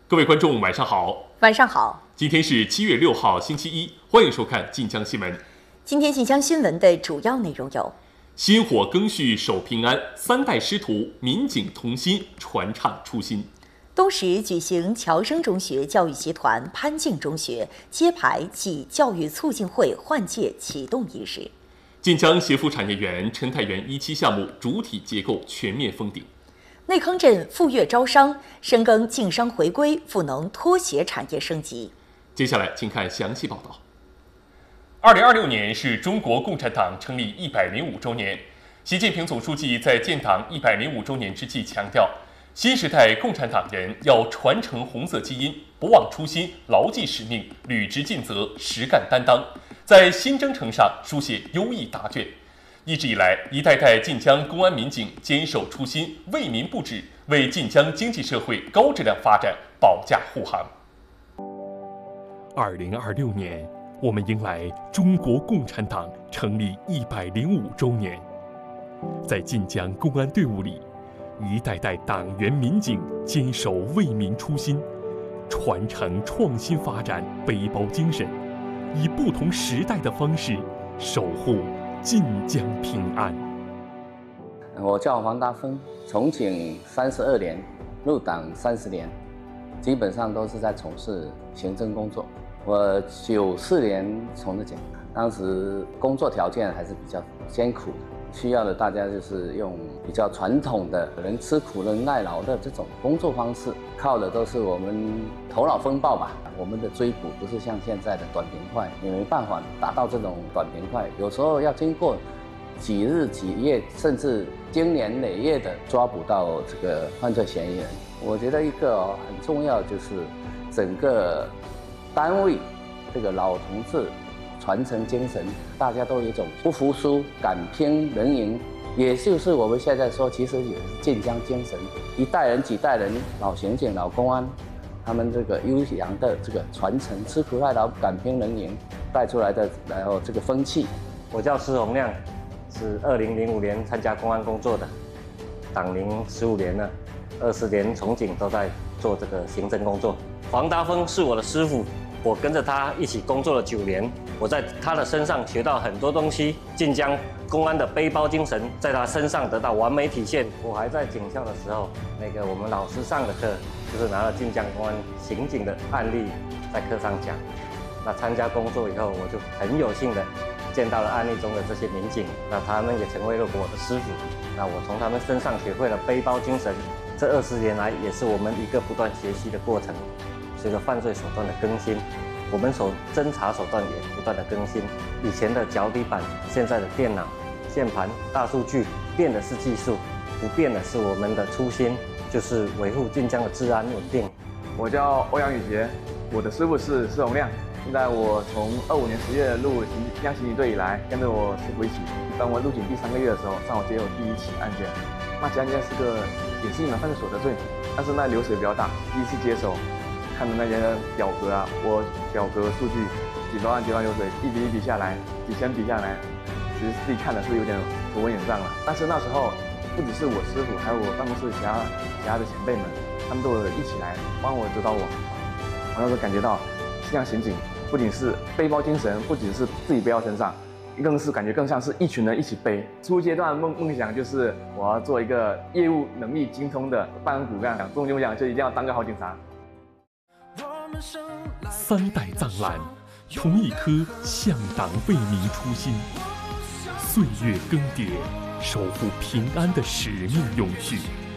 各位观众，晚上好。 晚上好。 今天是7月6号，星期一，欢迎收看晋江新闻。 今天晋江新闻的主要内容有： 薪火更续守平安，3代师徒民警同心，传唱初心。 东石举行侨生中学教育集团潘敬中学揭牌暨教育促进会换届启动仪式。 晋江协福产业园陈太园1期项目主体结构全面封顶。内坑镇赴粤招商，深耕晋商回归，赋能拖鞋产业升级。 接下来，请看详细报道。2026年是中国共产党成立105周年。习近平总书记在建党105周年之际强调，新时代共产党人要传承红色基因，不忘初心，牢记使命，履职尽责，实干担当，在新征程上书写优异答卷。一直以来，一代代晋江公安民警坚守初心，为民不止，为晋江经济社会高质量发展保驾护航。2026年，我们迎来中国共产党成立105周年。在晋江公安队伍里，一代代党员民警坚守为民初心，传承创新发展背包精神，以不同时代的方式守护晋江平安。 我叫黄大峰，从警32年，入党30年，基本上都是在从事行政工作。我94年从的警，当时工作条件还是比较艰苦的，需要的大家就是用比较传统的能吃苦能耐劳的这种工作方式，靠的都是我们头脑风暴吧。我们的追捕不是像现在的短平快，也没办法达到这种短平快，有时候要经过几日几夜，甚至经年累月的抓捕到这个犯罪嫌疑人。我觉得一个很重要就是整个单位这个老同志传承精神，大家都有一种不服输、敢拼能赢，也就是我们现在说，其实也是晋江精神，一代人几代人，老刑警、老公安，他们这个优良的这个传承，吃苦耐劳、敢拼能赢带出来的，然后这个风气。 我叫施洪亮，是2005年参加公安工作的，党龄15年了，20年从警都在做这个行政工作。黄达峰是我的师傅，我跟着他一起工作了9年，我在他的身上学到很多东西，晋江公安的背包精神在他身上得到完美体现。我还在警校的时候，我们老师上的课就是拿了晋江公安刑警的案例在课上讲。那参加工作以后，我就很有幸的见到了案例中的这些民警，那他们也成为了我的师傅。那我从他们身上学会了背包精神，这20年来也是我们一个不断学习的过程。随着犯罪手段的更新，我们侦查手段也不断的更新。以前的脚底板，现在的电脑、键盘、大数据，变的是技术，不变的是我们的初心，就是维护晋江的治安稳定。 我叫欧阳宇杰，我的师傅是施洪亮。现在我从25年10月入晋江刑警队以来，跟着我师傅一起。当我入警第3个月的时候，上午接我第1起案件。那起案件也是一门犯罪所得罪，但是那流水比较大，第一次接手。看的那些表格啊，我表格数据几百万流水，一笔下来，几千笔下来，其实自己看的是有点头昏眼胀了。但是那时候不只是我师傅，还有我办公室其他的前辈们，他们都有一起来帮我指导我。我那时候感觉到晋江刑警不仅是背包精神，不仅是自己背到身上，更是感觉更像是一群人一起背。初阶段梦想就是我要做一个业务能力精通的办案骨干，中梦想就一定要当个好警察。 3代藏蓝，同一颗向党为民初心，岁月更迭，守护平安的使命永续。